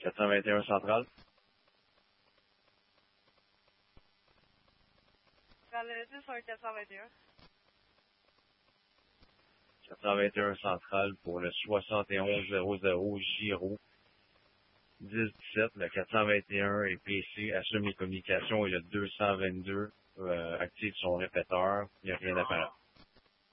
421 central. Dans le 10 sur 421. 421 central pour le 7100 Giro 1017. Le 421 est PC, assume les communications et le 222 active son répéteur. Il n'y a rien d'apparent.